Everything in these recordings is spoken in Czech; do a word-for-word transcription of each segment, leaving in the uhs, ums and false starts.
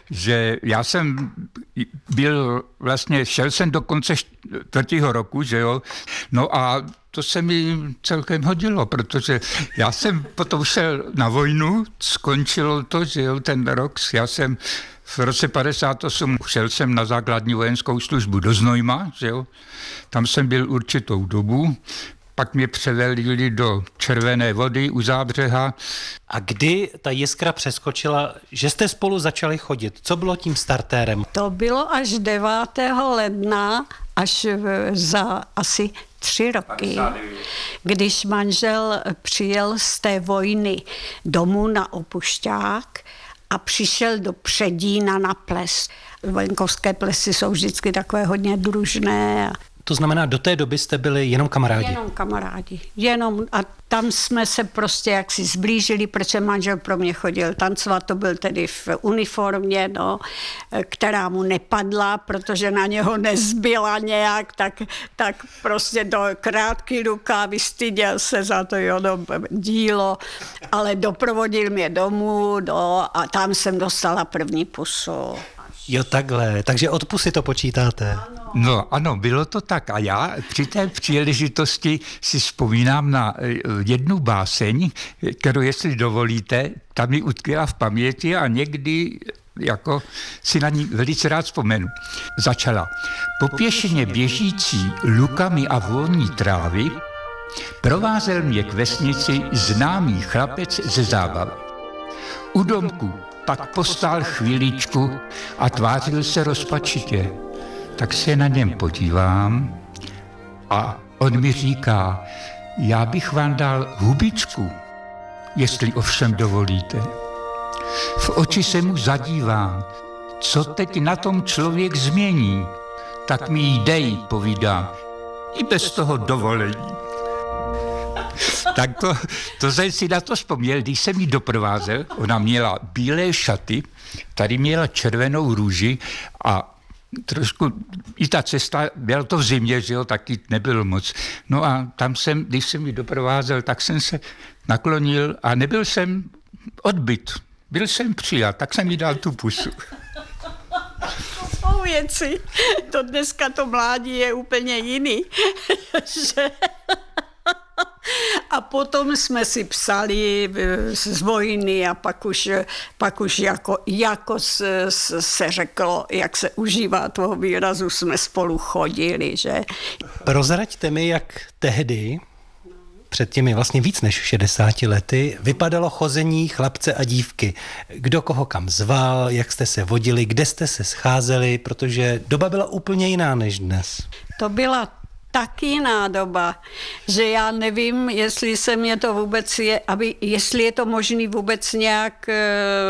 že já jsem byl vlastně, šel jsem do konce čtvrtého roku, že jo, no a to se mi celkem hodilo, protože já jsem potom šel na vojnu, skončilo to, že jo, ten rok, já jsem v roce padesát osm šel jsem na základní vojenskou službu do Znojma, že jo, tam jsem byl určitou dobu, pak mě převelili do Červené Vody u Zábřeha. A kdy ta jiskra přeskočila, že jste spolu začali chodit? Co bylo tím startérem? To bylo až devátého ledna, až za asi tři roky, když manžel přijel z té vojny domů na Opušťák a přišel do Předína na ples. Venkovské plesy jsou vždycky takové hodně družné. To znamená, do té doby jste byli jenom kamarádi? Jenom kamarádi. Jenom a tam jsme se prostě jaksi zblížili, protože manžel pro mě chodil tancovat, to byl tedy v uniformě, no, která mu nepadla, protože na něho nezbyla nějak, tak, tak prostě do krátký rukávy, styděl se za to ono dílo, ale doprovodil mě domů, no, a tam jsem dostala první pusu. Jo, takhle. Takže od pusy to počítáte. No ano, bylo to tak. A já při té příležitosti si vzpomínám na jednu báseň, kterou, jestli dovolíte, tam mi utkvěla v paměti a někdy jako si na ní velice rád vzpomenu. Začala. Po pěšině běžící lukami a vůní trávy provázel mě k vesnici známý chlapec ze zábavy. U domku pak postál chvíličku a tvářil se rozpačitě. Tak se na něm podívám a on mi říká, já bych vám dal hubičku, jestli ovšem dovolíte. V oči se mu zadívám, co teď na tom člověk změní, tak mi ji dej, povídám, i bez toho dovolení. Tak to, to jsem si na to vzpomněl, když jsem ji doprovázel, ona měla bílé šaty, tady měla červenou růži a trošku, i ta cesta, bylo to v zimě, že jo, taky nebylo moc. No a tam jsem, když jsem ji doprovázel, tak jsem se naklonil a nebyl jsem odbyt, byl jsem přijat, tak jsem jí dal tu pusu. To jsou věci, to dneska to mládí je úplně jiný, že... A potom jsme si psali z vojny a pak už, pak už jako, jako se, se řeklo, jak se užívá toho výrazu, jsme spolu chodili, že? Prozraďte mi, jak tehdy, před těmi vlastně víc než šedesáti lety, vypadalo chození chlapce a dívky. Kdo koho kam zval, jak jste se vodili, kde jste se scházeli, protože doba byla úplně jiná než dnes. To byla tak jiná doba, že já nevím, jestli se mě to vůbec je, aby, jestli je to možné vůbec nějak e,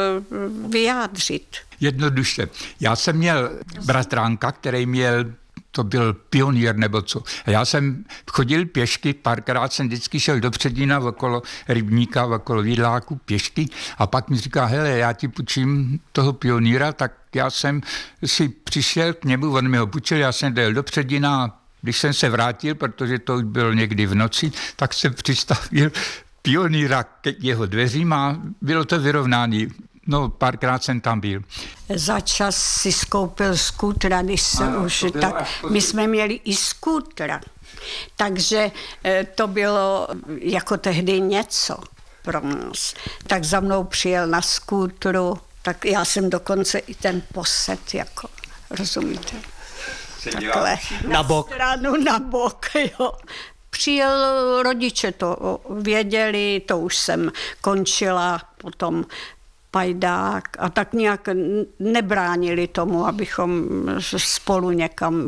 vyjádřit. Jednoduše. Já jsem měl bratránka, který měl, to byl pionýr nebo co. A já jsem chodil pěšky, párkrát jsem vždycky šel do Předína okolo Rybníka, okolo Vídláku pěšky a pak mi říká, hele, já ti půjčím toho pionýra, tak já jsem si přišel k němu, on mi ho půjčil, já jsem dojel do Předína. Když jsem se vrátil, protože to bylo někdy v noci, tak jsem přistavil pionýra k jeho dveřím a bylo to vyrovnání. No, párkrát jsem tam byl. Za čas si skoupil skútra, když se ano, už tak... My jsme měli i skútra, takže to bylo jako tehdy něco pro nás. Tak za mnou přijel na skútru, tak já jsem dokonce i ten posed, jako, rozumíte? Takhle, na bok. Stranu, na bok, jo. Přijel, rodiče to věděli, to už jsem končila, potom pajdák a tak nějak nebránili tomu, abychom spolu někam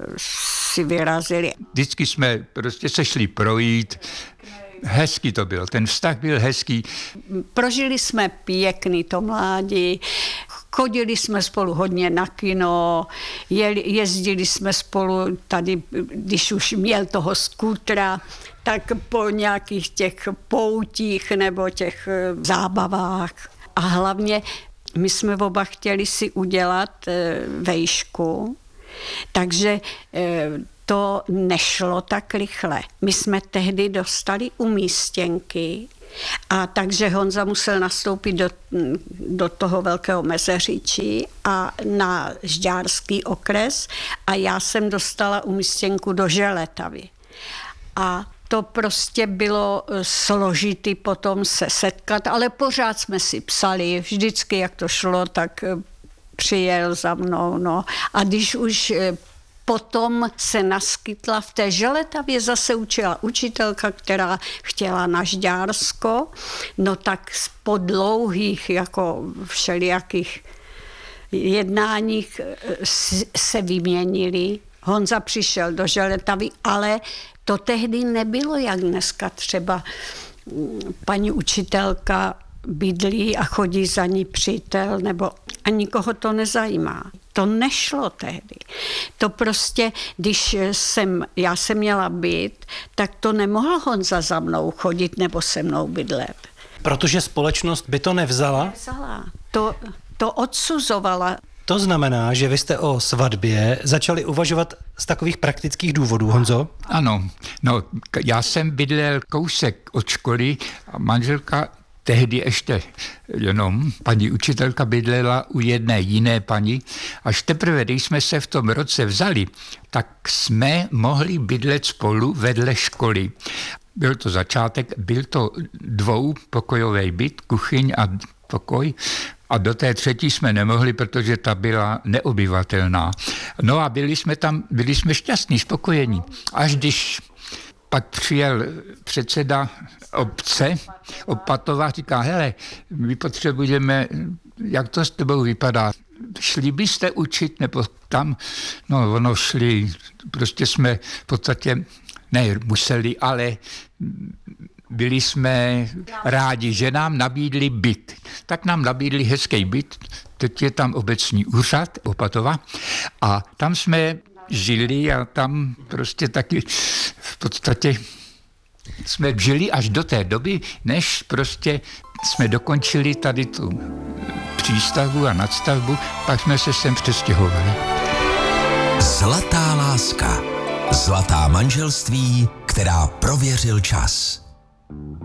si vyrazili. Vždycky jsme prostě se šli projít, hezký to bylo, ten vztah byl hezký. Prožili jsme pěkný to mládí, chodili jsme spolu hodně na kino, jeli, jezdili jsme spolu tady, když už měl toho skútra, tak po nějakých těch poutích nebo těch zábavách. A hlavně my jsme oba chtěli si udělat vejšku, takže to nešlo tak rychle. My jsme tehdy dostali umístěnky A takže Honza musel nastoupit do, do toho Velkého Mezeříčí a na Žďárský okres a já jsem dostala umístěnku do Želetavy. A to prostě bylo složitý potom se setkat, ale pořád jsme si psali, vždycky jak to šlo, tak přijel za mnou. No. A když už potom se naskytla v té Želetavě, zase učila učitelka, která chtěla na Žďársko, no tak po dlouhých jako všelijakých jednáních se vyměnili. Honza přišel do Želetavy, ale to tehdy nebylo, jak dneska třeba paní učitelka bydlí a chodí za ní přítel, nebo a nikoho to nezajímá. To nešlo tehdy. To prostě, když jsem, já jsem měla byt, tak to nemohl Honza za mnou chodit nebo se mnou bydlet. Protože společnost by to nevzala? Nevzala. To, to odsuzovala. To znamená, že vy jste o svatbě začali uvažovat z takových praktických důvodů, Honzo? Ano, no, já jsem bydlel kousek od školy a manželka tehdy ještě jenom paní učitelka bydlela u jedné jiné paní. Až teprve, když jsme se v tom roce vzali, tak jsme mohli bydlet spolu vedle školy. Byl to začátek, byl to dvoupokojový byt, kuchyň a pokoj. A do té třetí jsme nemohli, protože ta byla neobyvatelná. No a byli jsme tam, byli jsme šťastní, spokojení. Až když pak přijel předseda obce Opatova, říká, hele, my potřebujeme, jak to s tebou vypadá, šli byste učit, nebo tam, no ono šli, prostě jsme v podstatě, ne museli, ale byli jsme rádi, že nám nabídli byt. Tak nám nabídli hezký byt, teď je tam obecní úřad Opatova a tam jsme žili a tam prostě taky v podstatě jsme žili až do té doby, než prostě jsme dokončili tady tu přístavbu a nadstavbu, pak jsme se sem přestěhovali. Zlatá láska. Zlatá manželství, která prověřil čas.